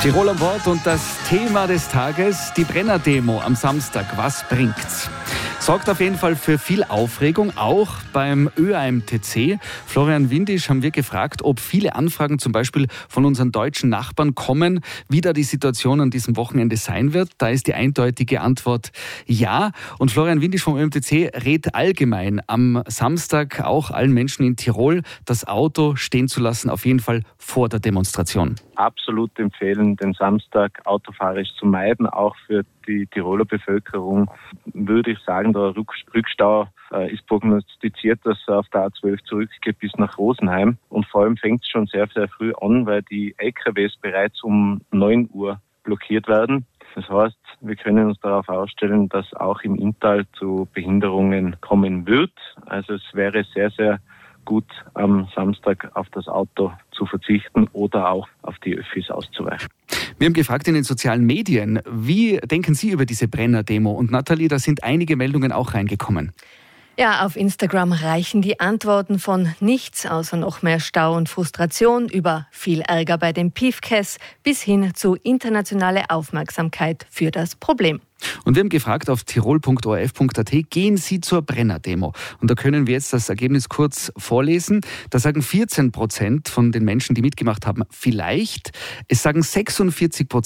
Tirol an Bord und das Thema des Tages, die Brenner-Demo am Samstag. Was bringt's? Sorgt auf jeden Fall für viel Aufregung, auch beim ÖAMTC. Florian Windisch haben wir gefragt, ob viele Anfragen zum Beispiel von unseren deutschen Nachbarn kommen, wie da die Situation an diesem Wochenende sein wird. Da ist die eindeutige Antwort ja. Und Florian Windisch vom ÖAMTC rät allgemein am Samstag auch allen Menschen in Tirol, das Auto stehen zu lassen, auf jeden Fall vor der Demonstration. Absolut empfehlen, den Samstag autofahrisch zu meiden. Auch für die Tiroler Bevölkerung würde ich sagen, der Rückstau ist prognostiziert, dass er auf der A12 zurückgeht bis nach Rosenheim. Und vor allem fängt es schon sehr, sehr früh an, weil die LKWs bereits um 9 Uhr blockiert werden. Das heißt, wir können uns darauf ausstellen, dass auch im Inntal zu Behinderungen kommen wird. Also es wäre sehr, sehr gut, am Samstag auf das Auto zu verzichten oder auch auf die Öffis auszuweichen. Wir haben gefragt in den sozialen Medien, wie denken Sie über diese Brenner-Demo? Und Nathalie, da sind einige Meldungen auch reingekommen. Ja, auf Instagram reichen die Antworten von nichts außer noch mehr Stau und Frustration über viel Ärger bei den Piefkes bis hin zu internationale Aufmerksamkeit für das Problem. Und wir haben gefragt auf tirol.orf.at, gehen Sie zur Brenner-Demo? Und da können wir jetzt das Ergebnis kurz vorlesen. Da sagen 14% von den Menschen, die mitgemacht haben, vielleicht. Es sagen 46%